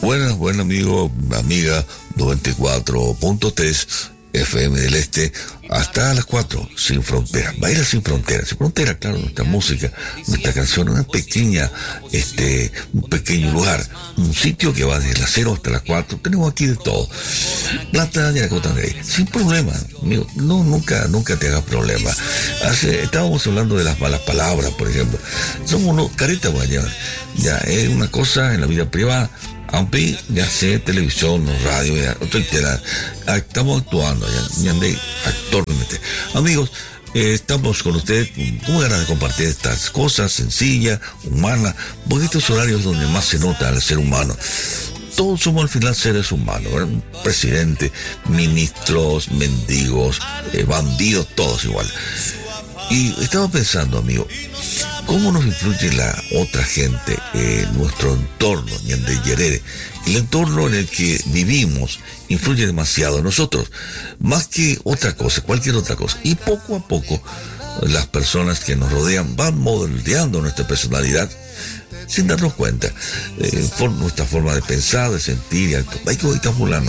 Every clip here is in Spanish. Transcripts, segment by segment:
Buenas, buen amigo, amiga, 94.3 FM del Este, hasta las 4, sin frontera. Baila sin frontera, claro, nuestra música, nuestra canción, una pequeña, un pequeño lugar, un sitio que va desde las 0 hasta las 4, tenemos aquí de todo. Plata de la Cota Negra, sin problema, amigo, no, nunca te hagas problema. Estábamos hablando de las malas palabras, por ejemplo. Somos unos caretas guayas, ya es una cosa en la vida privada. Aunque ya sé, televisión, radio, ya, estamos actuando, ya andé actualmente. Amigos, estamos con ustedes con ganas de compartir estas cosas sencillas, humanas, porque estos horarios donde más se nota al ser humano. Todos somos al final seres humanos, ¿verdad? Presidente, ministros, mendigos, bandidos, todos igual. Y estaba pensando, amigo, ¿cómo nos influye la otra gente, nuestro entorno, Ñande Yerere? El entorno en el que vivimos influye demasiado en nosotros, más que otra cosa, cualquier otra cosa. Y poco a poco, las personas que nos rodean van moldeando nuestra personalidad sin darnos cuenta, por nuestra forma de pensar, de sentir, y actuar. Ay, que hoy está fulano,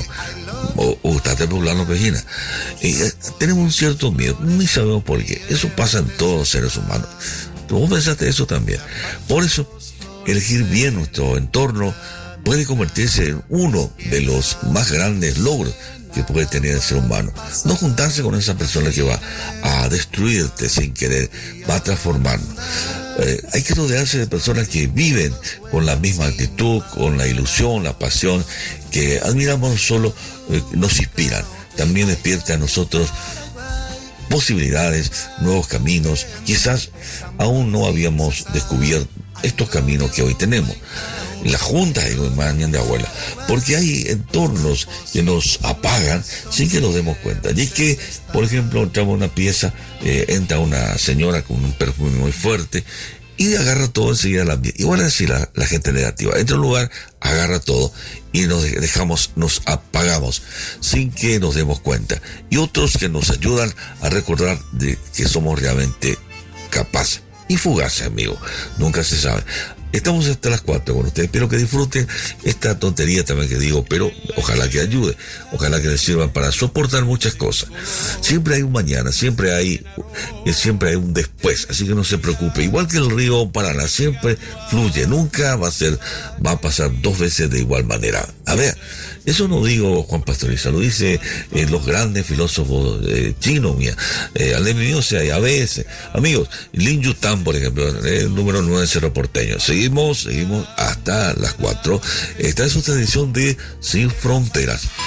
o está fulano, Regina. Tenemos un cierto miedo, ni sabemos por qué. Eso pasa en todos los seres humanos. Vos pensaste eso también. Por eso, elegir bien nuestro entorno puede convertirse en uno de los más grandes logros que puede tener el ser humano. No juntarse con esa persona que va a destruirte sin querer, va a transformarnos. Hay que rodearse de personas que viven con la misma actitud, con la ilusión, la pasión, que admiramos no solo, nos inspiran, también despierta a nosotros posibilidades, nuevos caminos. Quizás aún no habíamos descubierto estos caminos que hoy tenemos. La junta de de abuela, porque hay entornos que nos apagan sin que nos demos cuenta. Y es que, por ejemplo, entramos a una pieza, entra una señora con un perfume muy fuerte y agarra todo enseguida el ambiente. Igual así la gente negativa. Entra a un lugar, agarra todo y nos apagamos sin que nos demos cuenta. Y otros que nos ayudan a recordar de que somos realmente capaces. Y fugaces, amigo. Nunca se sabe. Estamos hasta las 4 con ustedes. Espero que disfruten esta tontería también que digo, pero ojalá que ayude. Ojalá que les sirvan para soportar muchas cosas. Siempre hay un mañana, siempre hay un después. Así que no se preocupe. Igual que el río Paraná, siempre fluye. Nunca va a pasar dos veces de igual manera. A ver, eso no digo Juan Pastoriza, lo dice los grandes filósofos chinos, y a veces. Amigos, Lin Yutang, por ejemplo, el número 9 de Cerro Porteño. Seguimos hasta las 4. Esta es otra edición de Sin Fronteras.